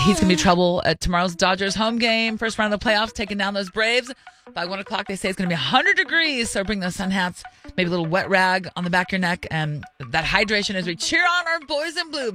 he's going to be trouble at tomorrow's Dodgers home game. First round of the playoffs, taking down those Braves. By 1 o'clock, they say it's going to be 100 degrees. So bring those sun hats, maybe a little wet rag on the back of your neck, and that hydration as we cheer on our boys in blue.